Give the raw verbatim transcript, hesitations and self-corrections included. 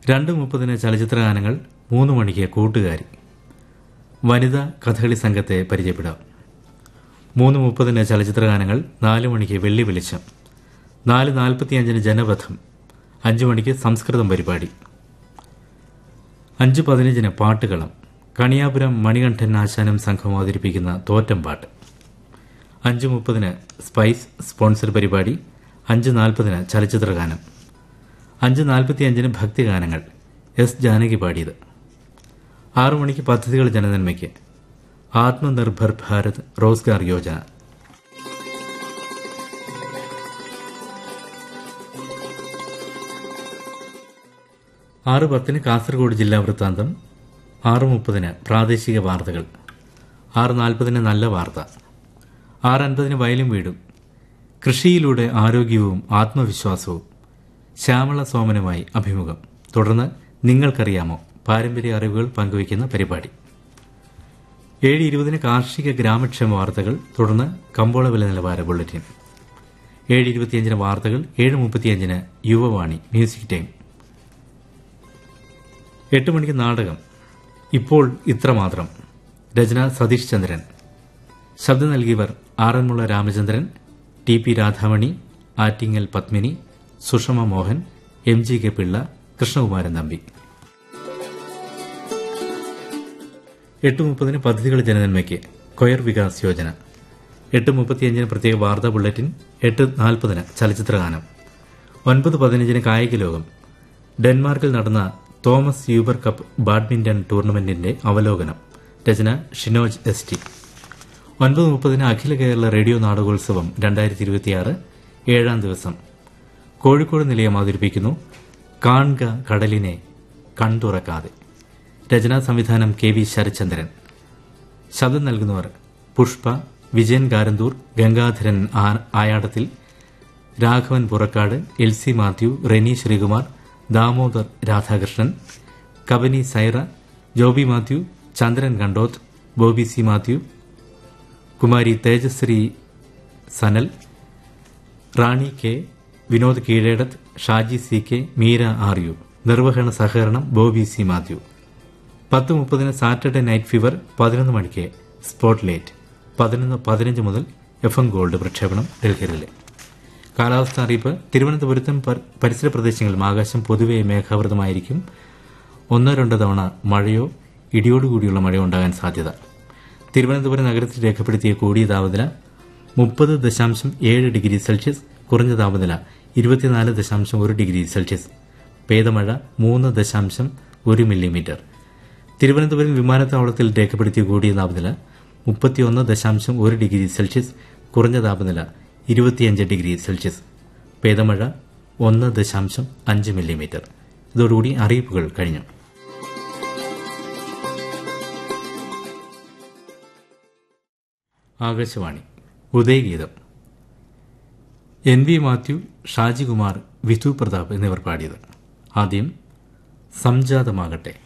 രണ്ട് മുപ്പതിന് ചലച്ചിത്രഗാനങ്ങൾ, മൂന്ന് മണിക്ക് കൂട്ടുകാരി, വനിതാ കഥകളി സംഘത്തെ പരിചയപ്പെടാം. മൂന്ന് മുപ്പതിന് ചലച്ചിത്രഗാനങ്ങൾ, നാല് മണിക്ക് വെള്ളി വെളിച്ചം, നാല് നാൽപ്പത്തിയഞ്ചിന് ജനപഥം, അഞ്ച് മണിക്ക് സംസ്കൃതം പരിപാടി, അഞ്ച് പതിനഞ്ചിന് പാട്ടുകളം, കണിയാപുരം മണികണ്ഠൻ ആശാനും സംഘം അവതരിപ്പിക്കുന്ന തോറ്റംപാട്ട്, അഞ്ച് മുപ്പതിന് സ്പൈസ് സ്പോൺസർ പരിപാടി, അഞ്ച് നാൽപ്പതിന് ചലച്ചിത്രഗാനം, അഞ്ച് നാൽപ്പത്തിയഞ്ചിന് ഭക്തിഗാനങ്ങൾ, എസ് ജാനകി പാടിയത്, ആറു മണിക്ക് പദ്ധതികൾ ജനനന്മയ്ക്ക്, ആത്മനിർഭർ ഭാരത് റോസ്ഗാർ യോജന, ആറ് പത്തിന് കാസർഗോഡ് ജില്ലാ വൃത്താന്തം, ആറ് മുപ്പതിന് പ്രാദേശിക വാർത്തകൾ, ആറ് നാൽപ്പതിന് നല്ല വാർത്ത, ആറ് അൻപതിന് വയലും വീടും, കൃഷിയിലൂടെ ആരോഗ്യവും ആത്മവിശ്വാസവും, ശ്യാമള സോമനുമായി അഭിമുഖം, തുടർന്ന് നിങ്ങൾക്കറിയാമോ പാരമ്പര്യ അറിവുകൾ പങ്കുവയ്ക്കുന്ന പരിപാടി, ഏഴ് ഇരുപതിന് കാർഷിക ഗ്രാമക്ഷേമ വാർത്തകൾ, തുടർന്ന് കമ്പോള വില നിലവാര ബുള്ളറ്റിൻ, ഏഴ് ഇരുപത്തിയഞ്ചിന് വാർത്തകൾ, ഏഴ് മുപ്പത്തിയഞ്ചിന് യുവവാണി മ്യൂസിക് ടൈം, എട്ട് മണിക്ക് നാടകം ഇപ്പോൾ ഇത്രമാത്രം, രചന സതീഷ് ചന്ദ്രൻ, ശബ്ദം നൽകിയവർ Aranmula Ramachandran, T P Radhamani, Attingal Padmini, Sushma Mohan, M G K Pillai, Krishnakumaran Thampi. എട്ട് മുപ്പതിന് പദ്ധതികൾ ജനനന്മയ്ക്ക്, കൊയർ വികാസ് യോജന, എട്ട് മുപ്പത്തിയഞ്ചിന് പ്രത്യേക വാർത്താ ബുള്ളറ്റിൻ, എട്ട് നാൽപ്പതിന് ചലച്ചിത്രഗാനം, ഒൻപത് പതിനഞ്ചിന് കായിക ലോകം, ഡെൻമാർക്കിൽ നടന്ന തോമസ് യൂബർ കപ്പ് ബാഡ്മിന്റൺ ടൂർണമെന്റിന്റെ അവലോകനം, രചന ഷിനോജ് എസ് ടി, ഒൻപത് മുപ്പതിന് അഖില കേരള റേഡിയോ നാടകോത്സവം രണ്ടായിരത്തി ഇരുപത്തിയാറ് ഏഴാം ദിവസം, കോഴിക്കോട് നിലയം അവതരിപ്പിക്കുന്നു കാൺക കടലിനെ കൺതുറക്കാതെ, രചനാ സംവിധാനം കെ വി ശരചന്ദ്രൻ, ശബ്ദം നൽകുന്നവർ Pushpa, Vijayan Karanthur, Gangadharan Ayadathil, Raghavan Purakkad, L C Mathew, Reni Sreekumar, Damodar Radhakrishnan, Kabani Saira, Joby Mathew, Chandran Kandoth, Bobby C Mathew, Kumari Tejashree Sanal, Rani K, Vinod Keezhedath, Shaji C K, Meera are you. നിർവഹണ സഹകരണം ബോബി സി മാത്യു. പത്ത് മുപ്പതിന് സാറ്റർഡേ നൈറ്റ് ഫീവർ, പതിനൊന്ന് മണിക്ക് സ്പോട്ട് ലൈറ്റ്, പതിനൊന്ന് പതിനഞ്ച് മുതൽ എഫ് എം ഗോൾഡ് പ്രക്ഷേപണം ഡൽഹിയിലെ. കാലാവസ്ഥ അറിയിപ്പ്. തിരുവനന്തപുരത്തും പരിസര പ്രദേശങ്ങളിലും ആകാശം പൊതുവെ മേഘാവൃതമായിരിക്കും. ഒന്നോ രണ്ടോ തവണ മഴയോ ഇടിയോടുകൂടിയുള്ള മഴയോ ഉണ്ടാകാൻ സാധ്യത. തിരുവനന്തപുരം നഗരത്തിൽ രേഖപ്പെടുത്തിയ കൂടിയ താപനില മുപ്പത് ദശാംശം ഏഴ് ഡിഗ്രി സെൽഷ്യസ്, കുറഞ്ഞ താപനില ഇരുപത്തിനാല് ദശാംശം ഒരു ഡിഗ്രി സെൽഷ്യസ്. പെയ്തമഴ മൂന്ന് ദശാംശം ഒരു മില്ലിമീറ്റർ. തിരുവനന്തപുരം വിമാനത്താവളത്തിൽ രേഖപ്പെടുത്തിയ കൂടിയ താപനില മുപ്പത്തിയൊന്ന് ദശാംശം ഒരു ഡിഗ്രി സെൽഷ്യസ്, കുറഞ്ഞ താപനില ഇരുപത്തിയഞ്ച് ഡിഗ്രി സെൽഷ്യസ്. പെയ്തമഴ ഒന്ന് ദശാംശം അഞ്ച് മില്ലിമീറ്റർ. ഇതോടുകൂടി അറിയിപ്പുകൾ കഴിഞ്ഞു. ആകാശവാണി. ഉദയഗീതം. എൻ വി മാത്യു, ഷാജികുമാർ, വിധു പ്രതാപ് എന്നിവർ പാടിയത്. ആദ്യം സംജാതമാകട്ടെ.